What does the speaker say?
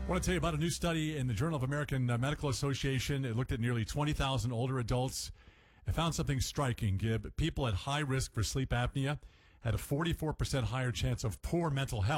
I want to tell you about a new study in the Journal of American Medical Association. It looked at nearly 20,000 older adults. It found something striking, Gib. People at high risk for sleep apnea had a 44% higher chance of poor mental health